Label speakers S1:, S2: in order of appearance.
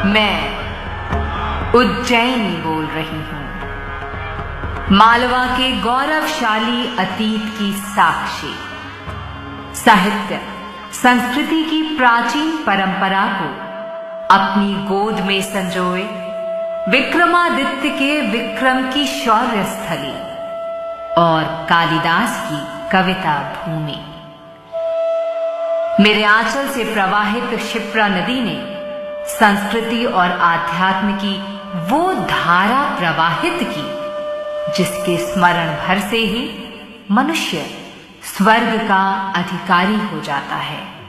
S1: मैं उज्जैनी बोल रही हूं, मालवा के गौरवशाली अतीत की साक्षी। साहित्य संस्कृति की प्राचीन परंपरा को अपनी गोद में संजोए विक्रमादित्य के विक्रम की शौर्य स्थली और कालिदास की कविता भूमि। मेरे आंचल से प्रवाहित क्षिप्रा नदी ने संस्कृति और आध्यात्म की वो धारा प्रवाहित की जिसके स्मरण भर से ही मनुष्य स्वर्ग का अधिकारी हो जाता है।